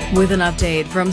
With an update from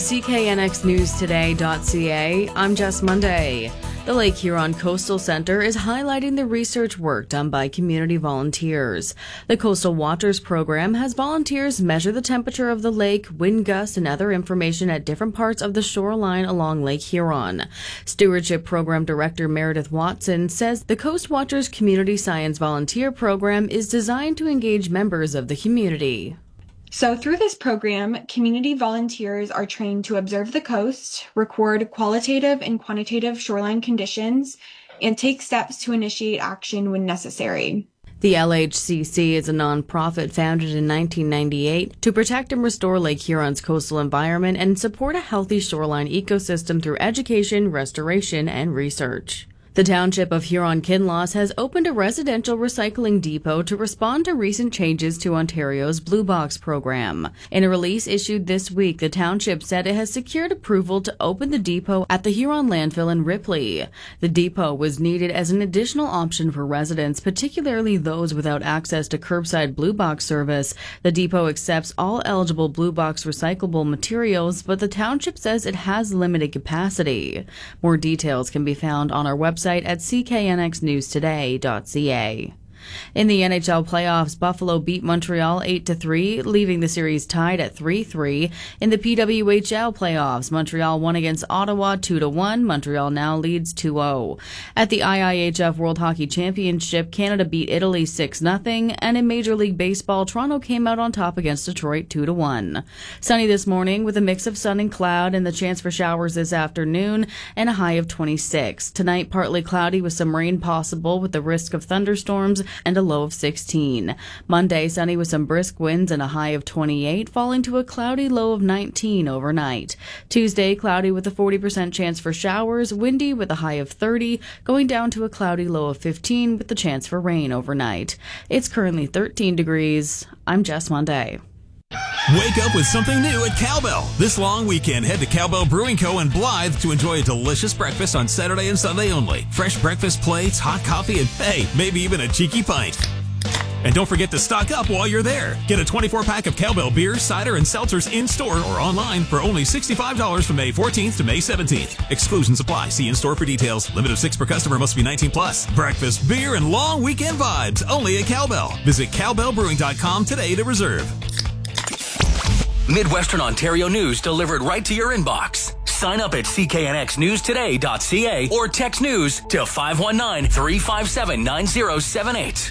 CKNXNewsToday.ca, I'm Jess Monday. The Lake Huron Coastal Center is highlighting the research work done by community volunteers. The Coastal Watchers program has volunteers measure the temperature of the lake, wind gusts, and other information at different parts of the shoreline along Lake Huron. Stewardship Program Director Meredith Watson says the Coast Watchers Community Science Volunteer Program is designed to engage members of the community. So through this program, community volunteers are trained to observe the coast, record qualitative and quantitative shoreline conditions, and take steps to initiate action when necessary. The LHCC is a nonprofit founded in 1998 to protect and restore Lake Huron's coastal environment and support a healthy shoreline ecosystem through education, restoration, and research. The Township of Huron-Kinloss has opened a residential recycling depot to respond to recent changes to Ontario's Blue Box program. In a release issued this week, the township said it has secured approval to open the depot at the Huron landfill in Ripley. The depot was needed as an additional option for residents, particularly those without access to curbside Blue Box service. The depot accepts all eligible Blue Box recyclable materials, but the township says it has limited capacity. More details can be found on our website at cknxnewstoday.ca. In the NHL playoffs, Buffalo beat Montreal 8-3, leaving the series tied at 3-3. In the PWHL playoffs, Montreal won against Ottawa 2-1. Montreal now leads 2-0. At the IIHF World Hockey Championship, Canada beat Italy 6-0, and in Major League Baseball, Toronto came out on top against Detroit 2-1. Sunny this morning with a mix of sun and cloud and the chance for showers this afternoon and a high of 26. Tonight, partly cloudy with some rain possible with the risk of thunderstorms and a low of 16. Monday, sunny with some brisk winds and a high of 28, falling to a cloudy low of 19 overnight. Tuesday, cloudy with a 40% chance for showers, windy with a high of 30, going down to a cloudy low of 15 with the chance for rain overnight. It's currently 13 degrees. I'm Jess Monday. Wake up with something new at Cowbell. This long weekend, head to Cowbell Brewing Co. in Blythe to enjoy a delicious breakfast on Saturday and Sunday only. Fresh breakfast plates, hot coffee, and hey, maybe even a cheeky pint. And don't forget to stock up while you're there. Get a 24-pack of Cowbell beer, cider, and seltzers in-store or online for only $65 from May 14th to May 17th. Exclusions apply. See in-store for details. Limit of 6 per customer, must be 19 plus. Breakfast, beer, and long weekend vibes only at Cowbell. Visit cowbellbrewing.com today to reserve. Midwestern Ontario news delivered right to your inbox. Sign up at cknxnewstoday.ca or text news to 519-357-9078.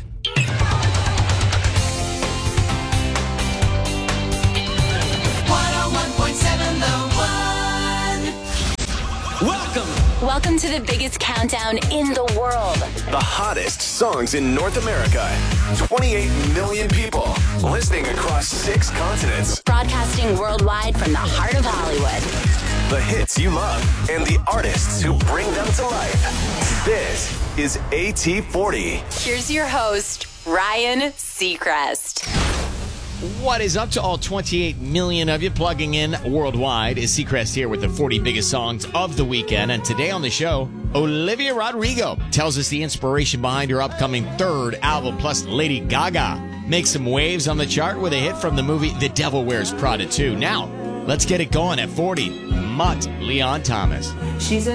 Welcome to the biggest countdown in the world. The hottest songs in North America. 28 million people listening across 6 continents. Broadcasting worldwide from the heart of Hollywood. The hits you love and the artists who bring them to life. This is AT40. Here's your host, Ryan Seacrest. What is up to all 28 million of you plugging in worldwide? Is Seacrest here with the 40 biggest songs of the weekend. And today on the show, Olivia Rodrigo tells us the inspiration behind her upcoming 3rd album, plus Lady Gaga makes some waves on the chart with a hit from the movie The Devil Wears Prada 2. Now, let's get it going at 40. Mutt Leon Thomas. She's a